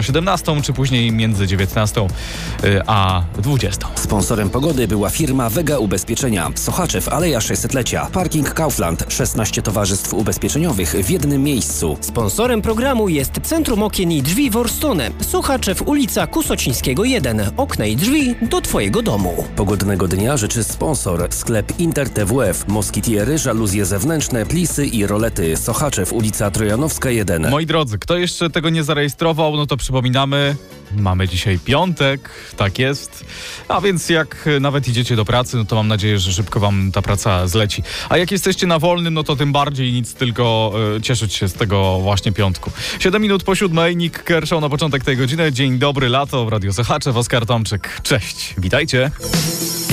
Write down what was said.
17, czy później między 19 a 20. Sponsorem pogody była firma Vega Ubezpieczenia. Sochaczew, Aleja 600-lecia. Parking Kaufland. 16 towarzystw ubezpieczeniowych w jednym miejscu. Sponsorem programu jest Centrum Okien i Drzwi Worstone. Sochaczew, ulica Kusocińskiego 1. Okna i drzwi do Twojego domu. Pogodnego dnia życzy sponsor. Sklep Inter TWF. Moskitiery, żaluzje zewnętrzne, plisy i rolety. Sochaczew, ulica Trojanowska 1. Moi drodzy, kto jeszcze tego nie zarejestrował, no to przypominamy, mamy dzisiaj piątek, tak jest. A więc jak nawet idziecie do pracy, no to mam nadzieję, że szybko wam ta praca zleci. A jak jesteście na wolnym, no to tym bardziej nic, tylko cieszyć się z tego właśnie piątku. 7 minut po 7, Nick Kershaw na początek tej godziny. Dzień dobry, lato w Radio Sochaczew, Oskar Tomczyk. Cześć, witajcie.